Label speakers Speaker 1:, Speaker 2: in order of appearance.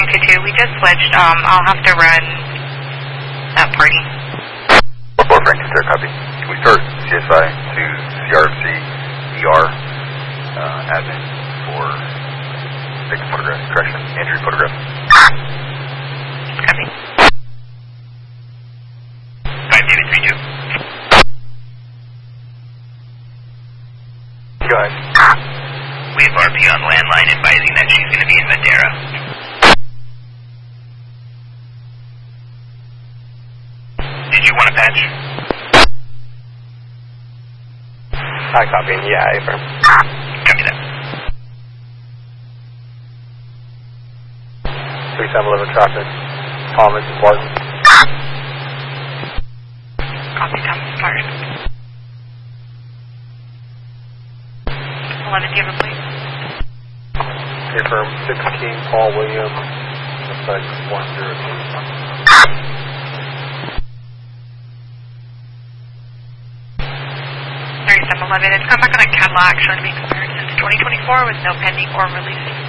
Speaker 1: 922, we just switched. I'll have to run that party.
Speaker 2: 4 Frankie, sir, copy. Can we start CSI to CRFC ER admin for victim photograph, correction, injury photograph?
Speaker 1: Copy.
Speaker 3: 5 David 32.
Speaker 2: Go ahead.
Speaker 3: We have RP on landline advising that she's going to be in Madera. Did you want a patch?
Speaker 4: Hi, copy. Yeah, affirm.
Speaker 3: Copy that.
Speaker 4: 3711 traffic. Thomas and Barton.
Speaker 1: Copy, Thomas Barton. 11, do you have a plate?
Speaker 4: Affirm 16 Paul Williams. Effect 102.
Speaker 1: 3711, it's come back on a Cadillac showing to be expired since 2024 with no pending or releasing